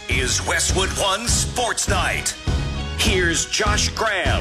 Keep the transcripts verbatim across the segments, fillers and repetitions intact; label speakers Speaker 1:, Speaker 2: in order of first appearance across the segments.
Speaker 1: is Westwood One Sports Night. Here's Josh Graham.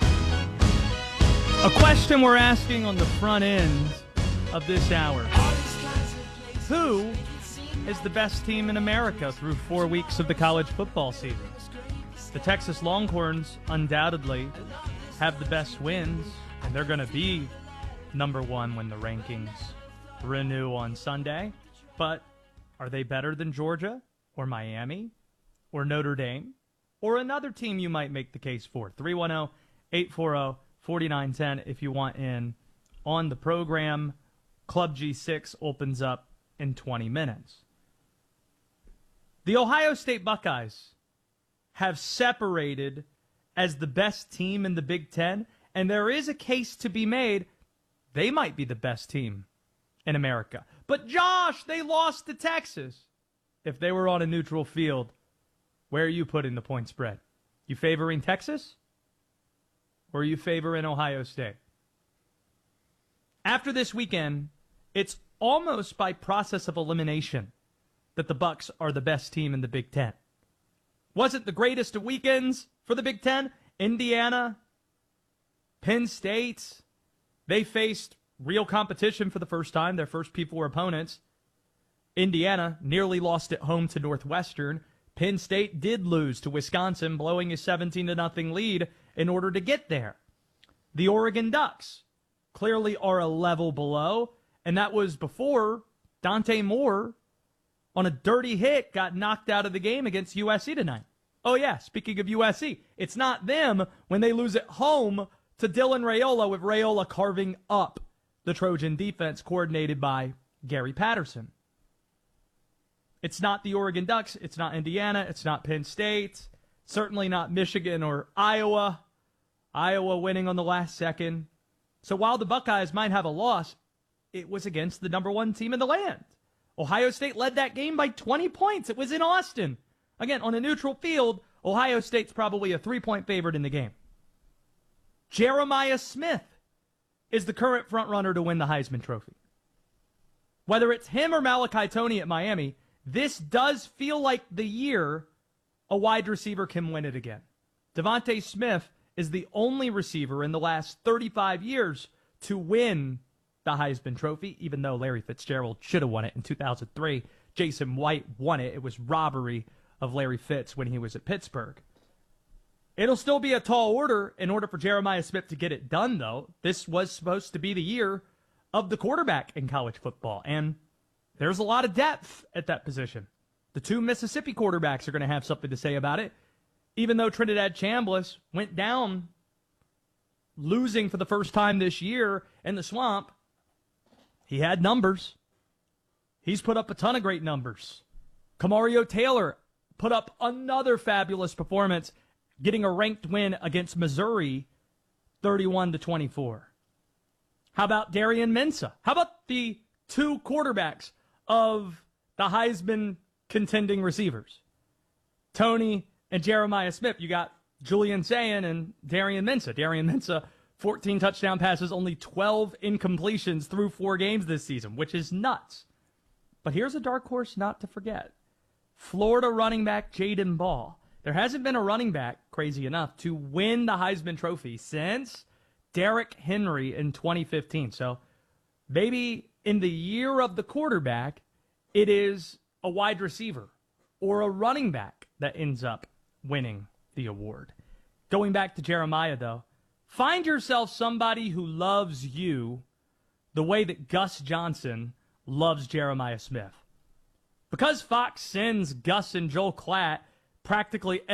Speaker 2: A question we're asking on the front end of this hour. Who is the best team in America through four weeks of the college football season? The Texas Longhorns undoubtedly have the best wins, and they're going to be number one when the rankings renew on Sunday. But are they better than Georgia or Miami or Notre Dame or another team you might make the case for? three one zero, eight four zero, four nine one zero if you want in on the program. Club G six opens up in twenty minutes. The Ohio State Buckeyes have separated as the best team in the Big Ten, and there is a case to be made. They might be the best team in America. But Josh, they lost to Texas. If they were on a neutral field, where are you putting the point spread? You favoring Texas? Or are you favoring Ohio State? After this weekend, it's almost by process of elimination that the Bucs are the best team in the Big Ten. Wasn't the greatest of weekends for the Big Ten? Indiana, Penn State, they faced real competition for the first time, their first P four opponents. Indiana nearly lost at home to Northwestern. Penn State did lose to Wisconsin, blowing a seventeen to nothing lead in order to get there. The Oregon Ducks clearly are a level below, and that was before Dante Moore, on a dirty hit, got knocked out of the game against U S C tonight. Oh, yeah, speaking of U S C, it's not them when they lose at home to Dylan Raiola, with Raiola carving up the Trojan defense coordinated by Gary Patterson. It's not the Oregon Ducks. It's not Indiana. It's not Penn State. Certainly not Michigan or Iowa. Iowa winning on the last second. So while the Buckeyes might have a loss, it was against the number one team in the land. Ohio State led that game by twenty points. It was in Austin. Again, on a neutral field, Ohio State's probably a three-point favorite in the game. Jeremiah Smith is the current frontrunner to win the Heisman Trophy. Whether it's him or Malachi Toney at Miami, this does feel like the year a wide receiver can win it again. Devontae Smith is the only receiver in the last thirty-five years to win the Heisman Trophy, even though Larry Fitzgerald should have won it in two thousand three. Jason White won it. It was robbery of Larry Fitz when he was at Pittsburgh. It'll still be a tall order in order for Jeremiah Smith to get it done, though. This was supposed to be the year of the quarterback in college football, and there's a lot of depth at that position. The two Mississippi quarterbacks are going to have something to say about it, even though Trinidad Chambliss went down losing for the first time this year in the Swamp. He had numbers. He's put up a ton of great numbers. Kamario Taylor put up another fabulous performance, getting a ranked win against Missouri, thirty-one to twenty-four. How about Darian Mensah? How about the two quarterbacks of the Heisman contending receivers? Toney and Jeremiah Smith. You got Julian Sayin and Darian Mensah. Darian Mensah, fourteen touchdown passes, only twelve incompletions through four games this season, which is nuts. But here's a dark horse not to forget. Florida running back Jaden Ball. There hasn't been a running back, crazy enough, to win the Heisman Trophy since Derrick Henry in twenty fifteen. So maybe in the year of the quarterback, it is a wide receiver or a running back that ends up winning the award. Going back to Jeremiah, though, find yourself somebody who loves you the way that Gus Johnson loves Jeremiah Smith. Because Fox sends Gus and Joel Klatt practically